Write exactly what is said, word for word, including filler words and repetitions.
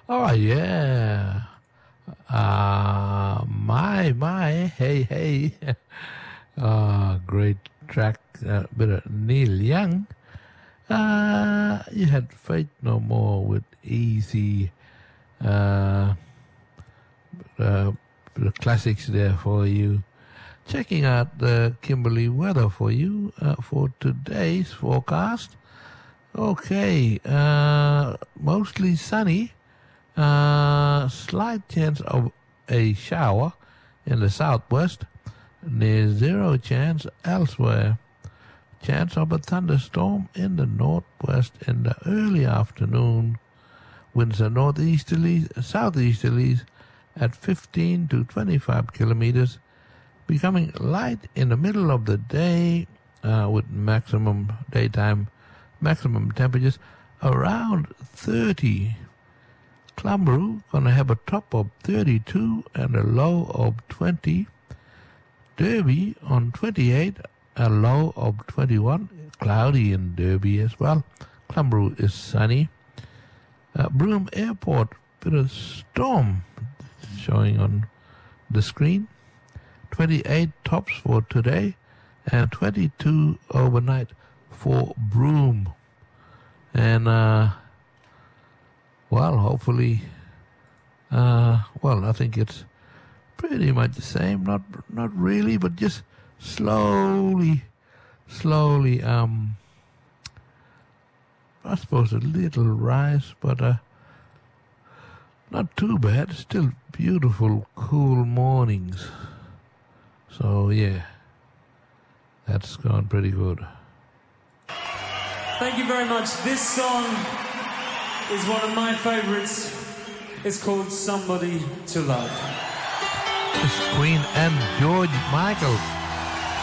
Oh, yeah. Uh, my, my, hey, hey. uh, great track, uh, bit of Neil Young. Uh, you had Faith No More with Easy. Uh, uh, the classics there for you. Checking out the Kimberley weather for you uh, for today's forecast. Okay, uh, mostly sunny. Uh, slight chance of a shower in the southwest. Near zero chance elsewhere. Chance of a thunderstorm in the northwest in the early afternoon. Winds are northeasterlies, southeasterlies at fifteen to twenty-five kilometers, becoming light in the middle of the day uh, with maximum daytime, maximum temperatures around thirty. Clambroo gonna have a top of thirty-two and a low of twenty. Derby on twenty-eight, a low of twenty-one. Cloudy in Derby as well. Clambroo is sunny. Uh, Broome Airport, bit of storm showing on the screen. twenty-eight tops for today and twenty-two overnight for Broome. And, uh, well, hopefully, uh, well, I think it's pretty much the same. Not not really, but just slowly, slowly, um, I suppose a little rise, but uh, not too bad. Still beautiful, cool mornings. So, yeah, that's gone pretty good. Thank you very much. This song is one of my favourites. It's called Somebody to Love. It's Queen and George Michael.